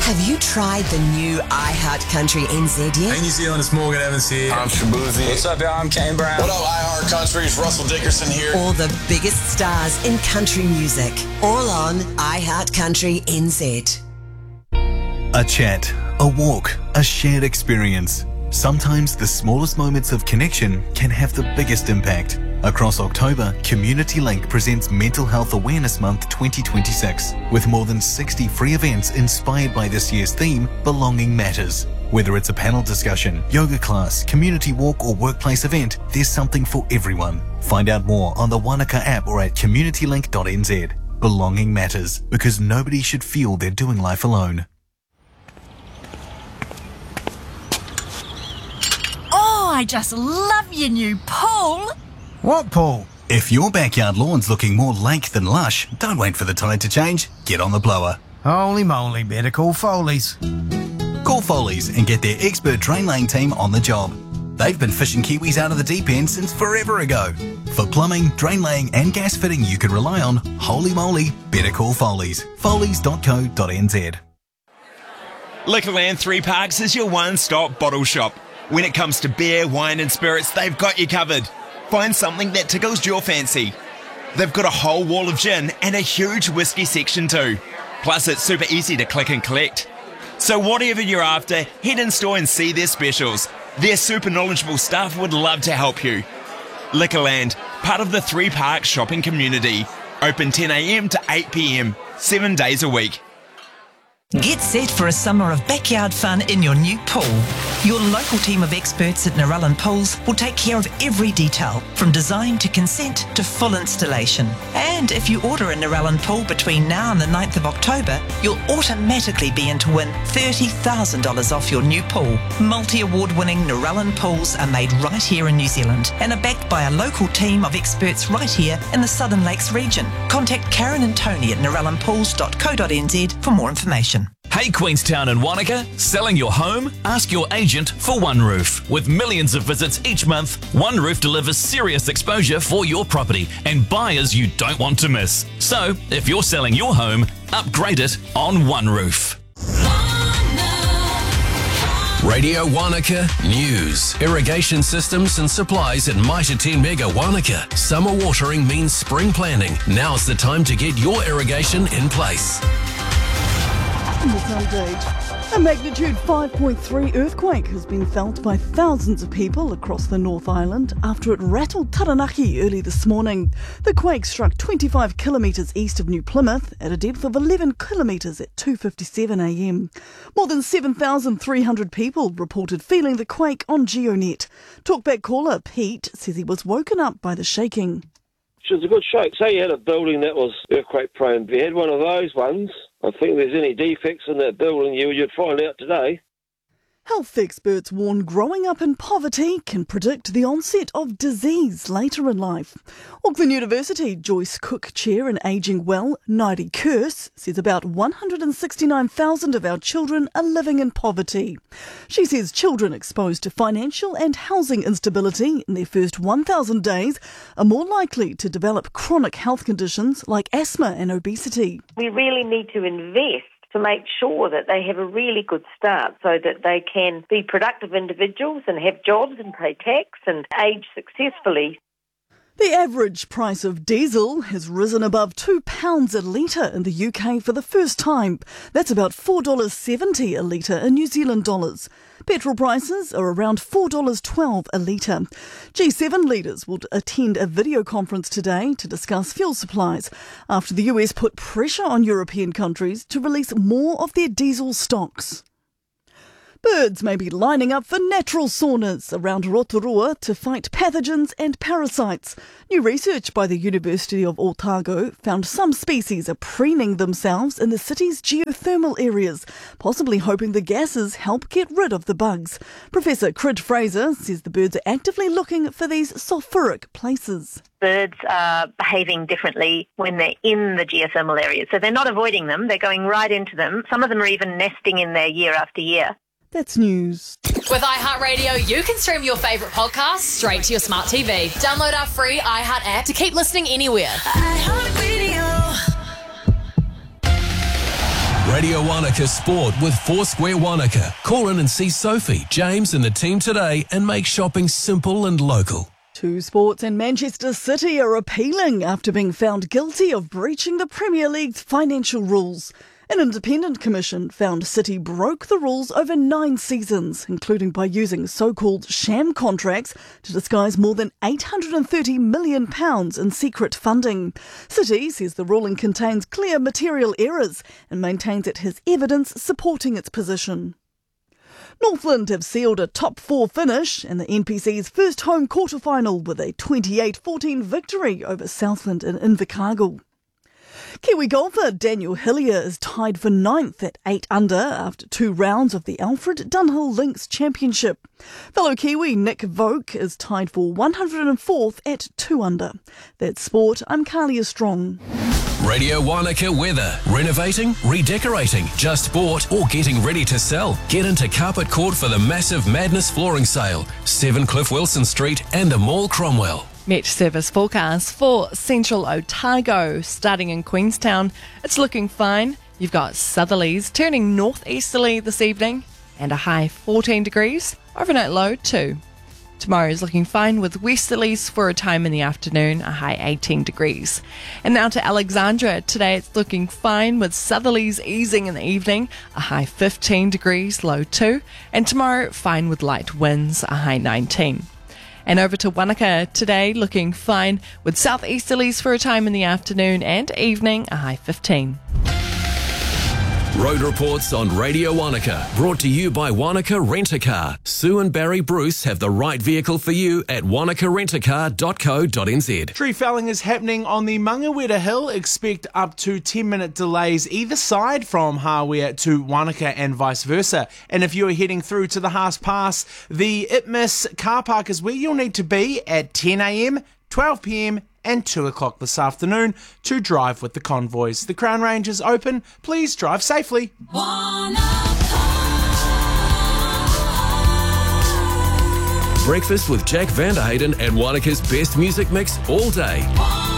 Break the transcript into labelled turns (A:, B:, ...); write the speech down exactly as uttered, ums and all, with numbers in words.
A: Have you tried the new iHeartCountry N Z yet?
B: Hey New Zealand, it's Morgan Evans here.
C: I'm Shabuzi.
D: What's up, y'all? I'm Kane Brown.
C: What up, iHeartCountry? Russell Dickerson here.
A: All the biggest stars in country music, all on iHeartCountry N Z.
E: A chat, a walk, a shared experience. Sometimes the smallest moments of connection can have the biggest impact. Across October, Community Link presents Mental Health Awareness Month twenty twenty-six with more than sixty free events inspired by this year's theme, Belonging Matters. Whether it's a panel discussion, yoga class, community walk or workplace event, there's something for everyone. Find out more on the Wanaka app or at community link dot n z. Belonging matters because nobody should feel they're doing life alone.
F: Oh, I just love your new pool.
G: What pool?
E: If your backyard lawn's looking more lake than lush, don't wait for the tide to change. Get on the blower.
G: Holy moly, better call Foley's.
E: Call Foley's and get their expert drain laying team on the job. They've been fishing Kiwis out of the deep end since forever ago. For plumbing, drain laying and gas fitting you can rely on, holy moly, better call Foley's. foleys dot co dot n z.
H: Liquorland Three Parks is your one-stop bottle shop. When it comes to beer, wine and spirits, they've got you covered. Find something that tickles your fancy. They've got a whole wall of gin and a huge whiskey section too. Plus it's super easy to click and collect. So whatever you're after, head in store and see their specials. Their super knowledgeable staff would love to help you. Liquorland, part of the Three Parks shopping community. Open ten a m to eight p m, seven days a week.
I: Get set for a summer of backyard fun in your new pool. Your local team of experts at Narellan Pools will take care of every detail, from design to consent to full installation. And if you order a Narellan pool between now and the ninth of October, you'll automatically be in to win thirty thousand dollars off your new pool. Multi-award winning Narellan Pools are made right here in New Zealand and are backed by a local team of experts right here in the Southern Lakes region. Contact Karen and Tony at narellan pools dot co dot n z for more information.
J: Hey Queenstown and Wanaka, selling your home? Ask your agent for One Roof. With millions of visits each month, One Roof delivers serious exposure for your property and buyers you don't want to miss. So, if you're selling your home, upgrade it on One Roof.
K: Radio Wanaka News. Irrigation systems and supplies at Mitre ten Mega Wanaka. Summer watering means spring planting. Now's the time to get your irrigation in place.
L: In this update, a magnitude five point three earthquake has been felt by thousands of people across the North Island after it rattled Taranaki early this morning. The quake struck twenty-five kilometres east of New Plymouth at a depth of eleven kilometres at two fifty-seven a m. More than seven thousand three hundred people reported feeling the quake on GeoNet. Talkback caller Pete says he was woken up by the shaking.
M: It was a good shake. Say you had a building that was earthquake prone. If you had one of those ones, I think there's any defects in that building, you, you'd find out today.
L: Health experts warn growing up in poverty can predict the onset of disease later in life. Auckland University Joyce Cook Chair in Ageing Well, Nairi Curse, says about one hundred sixty-nine thousand of our children are living in poverty. She says children exposed to financial and housing instability in their first one thousand days are more likely to develop chronic health conditions like asthma and obesity.
N: We really need to invest to make sure that they have a really good start so that they can be productive individuals and have jobs and pay tax and age successfully.
L: The average price of diesel has risen above two pounds a litre in the U K for the first time. That's about four dollars seventy a litre in New Zealand dollars. Petrol prices are around four dollars twelve a litre. G seven leaders will attend a video conference today to discuss fuel supplies after the U S put pressure on European countries to release more of their diesel stocks. Birds may be lining up for natural saunas around Rotorua to fight pathogens and parasites. New research by the University of Otago found some species are preening themselves in the city's geothermal areas, possibly hoping the gases help get rid of the bugs. Professor Crid Fraser says the birds are actively looking for these sulphuric places.
O: Birds are behaving differently when they're in the geothermal areas. So they're not avoiding them, they're going right into them. Some of them are even nesting in there year after year.
L: That's news.
P: With iHeartRadio, you can stream your favourite podcasts straight to your smart T V. Download our free iHeart app to keep listening anywhere.
Q: iHeartRadio.
K: Radio Wanaka Sport with Foursquare Wanaka. Call in and see Sophie, James and the team today and make shopping simple and local.
L: Two sports in Manchester City are appealing after being found guilty of breaching the Premier League's financial rules. An independent commission found City broke the rules over nine seasons, including by using so-called sham contracts to disguise more than eight hundred thirty million pounds in secret funding. City says the ruling contains clear material errors and maintains it has evidence supporting its position. Northland have sealed a top four finish in the N P C's first home quarter-final with a twenty-eight fourteen victory over Southland in Invercargill. Kiwi golfer Daniel Hillier is tied for ninth at eight under after two rounds of the Alfred Dunhill Links Championship. Fellow Kiwi Nick Voke is tied for one hundred fourth at two under. That's sport. I'm Carlia Strong.
K: Radio Wanaka weather. Renovating, redecorating, just bought or getting ready to sell. Get into Carpet Court for the massive Madness flooring sale. seven Cliff Wilson Street and the Mall Cromwell.
D: Met service forecast for Central Otago. Starting in Queenstown, it's looking fine. You've got southerlies turning northeasterly this evening and a high fourteen degrees. Overnight low two. Tomorrow is looking fine with westerlies for a time in the afternoon, a high eighteen degrees. And now to Alexandra. Today it's looking fine with southerlies easing in the evening, a high fifteen degrees, low two. And tomorrow, fine with light winds, a high nineteen. And over to Wanaka. Today looking fine with southeasterlies for a time in the afternoon and evening, a high fifteen.
K: Road reports on Radio Wanaka, brought to you by Wanaka Rent-A-Car. Sue and Barry Bruce have the right vehicle for you at wanaka rent a car dot co dot n z.
Q: Tree felling is happening on the Mangawera Hill. Expect up to ten minute delays either side from Hawea to Wanaka and vice versa. And if you're heading through to the Haas Pass, the Itmas car park is where you'll need to be at ten a m, twelve p m and two o'clock this afternoon to drive with the convoys. The Crown Range is open. Please drive safely.
K: Breakfast with Jack Vanderhayden and Wanaka's best music mix all day.